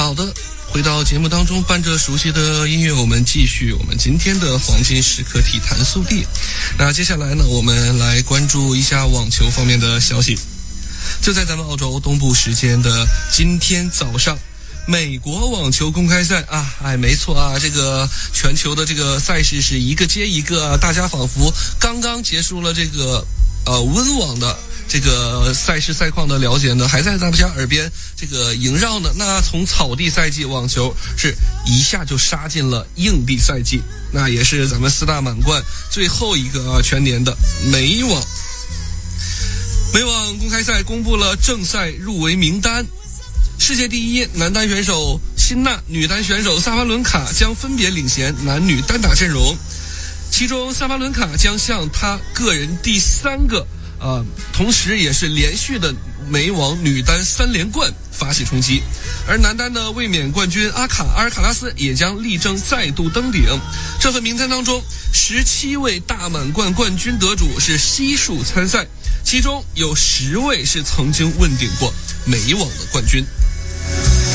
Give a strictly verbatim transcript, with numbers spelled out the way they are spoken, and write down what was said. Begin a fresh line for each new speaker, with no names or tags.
好的，回到节目当中，伴着熟悉的音乐，我们继续我们今天的黄金时刻体坛速递。那接下来呢，我们来关注一下网球方面的消息。就在咱们澳洲东部时间的今天早上，美国网球公开赛啊，哎，没错啊，这个全球的这个赛事是一个接一个啊，大家仿佛刚刚结束了这个呃温网的这个赛事赛况的了解呢，还在大家耳边这个萦绕呢。那从草地赛季网球是一下就杀进了硬地赛季，那也是咱们四大满贯最后一个、啊、全年的美网。美网公开赛公布了正赛入围名单，世界第一男单选手辛纳、女单选手萨巴伦卡将分别领衔男女单打阵容，其中萨巴伦卡将向他个人第三个呃，同时也是连续的美网女单三连冠发起冲击，而男单的卫冕冠军阿卡阿尔卡拉斯也将力争再度登顶。这份名单当中，十七位大满贯冠军得主是悉数参赛，其中有十位是曾经问鼎过美网的冠军。